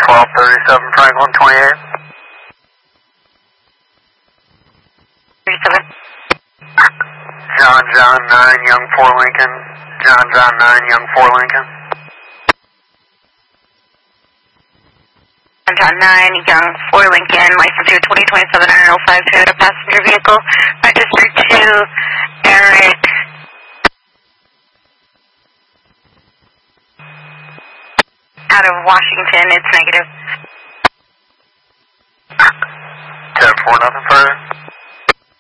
1237 Franklin 28. 37. John 9, Young 4 Lincoln. John 9, Young 4 Lincoln. John 9, Young 4 Lincoln, license year 2027 905 Toyota passenger vehicle, registered to Eric out of Washington. It's negative. 10-4, nothing further.